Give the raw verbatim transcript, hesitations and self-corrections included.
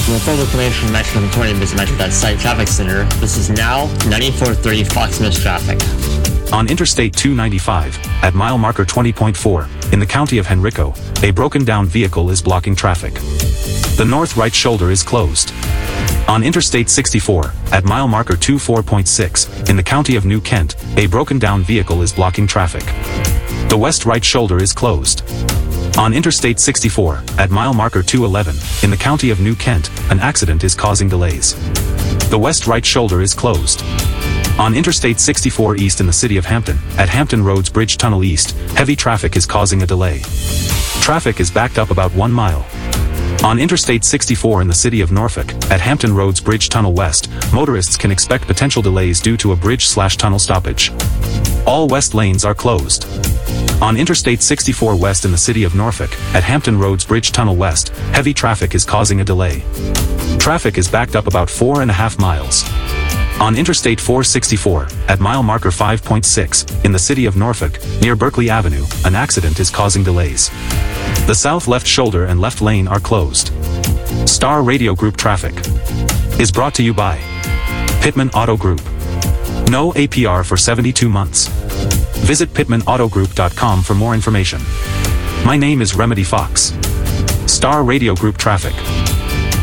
For full information on Metro twenty, visit Metro dot site Traffic Center. This is now ninety-four thirty Fox Miss traffic. On Interstate two ninety-five, at mile marker twenty point four, in the county of Henrico, a broken-down vehicle is blocking traffic. The north right shoulder is closed. On Interstate sixty-four, at mile marker twenty-four point six, in the county of New Kent, a broken-down vehicle is blocking traffic. The west right shoulder is closed. On Interstate sixty-four, at mile marker two eleven, in the county of New Kent, an accident is causing delays. The west right shoulder is closed. On Interstate sixty-four East in the city of Hampton, at Hampton Roads Bridge Tunnel East, heavy traffic is causing a delay. Traffic is backed up about one mile. On Interstate sixty-four in the city of Norfolk, at Hampton Roads Bridge Tunnel West, motorists can expect potential delays due to a bridge-slash-tunnel stoppage. All west lanes are closed. On Interstate sixty-four West in the city of Norfolk, at Hampton Roads Bridge Tunnel West, heavy traffic is causing a delay. Traffic is backed up about four and a half miles. On Interstate four sixty-four, at mile marker five point six, in the city of Norfolk, near Berkeley Avenue, an accident is causing delays. The south left shoulder and left lane are closed. Star Radio Group traffic is brought to you by Pittman Auto Group. No A P R for seventy-two months. Visit pittman auto group dot com for more information. My name is Remedy Fox. Star Radio Group traffic.